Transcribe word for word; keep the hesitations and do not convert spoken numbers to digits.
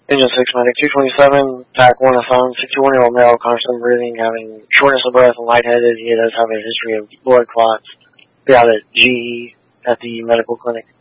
Engine six medic, two twenty-seven, T A C one assigned, sixty-one-year-old male, constant breathing, having shortness of breath and lightheaded. He does have a history of blood clots. Be out at G E at the medical clinic.